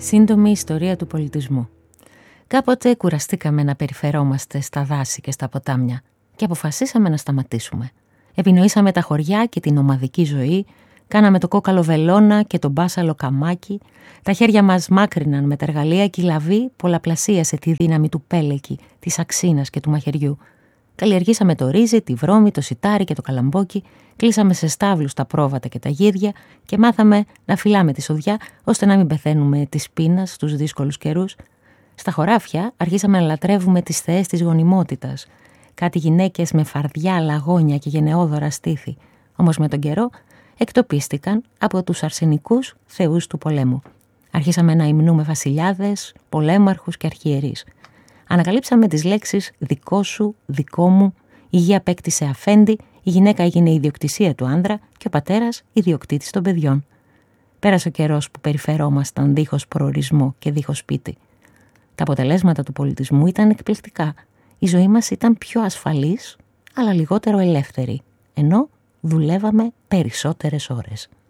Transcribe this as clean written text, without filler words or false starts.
Σύντομη ιστορία του πολιτισμού. Κάποτε κουραστήκαμε να περιφερόμαστε στα δάση και στα ποτάμια και αποφασίσαμε να σταματήσουμε. Επινοήσαμε τα χωριά και την ομαδική ζωή, κάναμε το κόκαλο βελόνα και το μπάσαλο καμάκι, τα χέρια μας μάκρυναν με τα εργαλεία και η λαβή πολλαπλασίασε τη δύναμη του πέλεκη, της αξίνας και του μαχαιριού. Καλλιεργήσαμε το ρύζι, τη βρώμη, το σιτάρι και το καλαμπόκι, κλείσαμε σε στάβλους τα πρόβατα και τα γίδια και μάθαμε να φυλάμε τη σοδιά ώστε να μην πεθαίνουμε της πείνας στους δύσκολους καιρούς. Στα χωράφια αρχίσαμε να λατρεύουμε τις θεές της γονιμότητας, κάτι γυναίκες με φαρδιά, λαγόνια και γενναιόδωρα στήθη. Όμως με τον καιρό εκτοπίστηκαν από τους αρσενικούς θεούς του πολέμου. Αρχίσαμε να υμνούμε βασιλιάδες, πολέμαρχους και αρχιερείς. Ανακαλύψαμε τις λέξεις «δικό σου», «δικό μου», η γη απέκτησε αφέντη, η γυναίκα έγινε ιδιοκτησία του άνδρα και ο πατέρας ιδιοκτήτης των παιδιών. Πέρασε ο καιρός που περιφερόμασταν δίχως προορισμό και δίχως σπίτι. Τα αποτελέσματα του πολιτισμού ήταν εκπληκτικά. Η ζωή μας ήταν πιο ασφαλής, αλλά λιγότερο ελεύθερη, ενώ δουλεύαμε περισσότερες ώρες.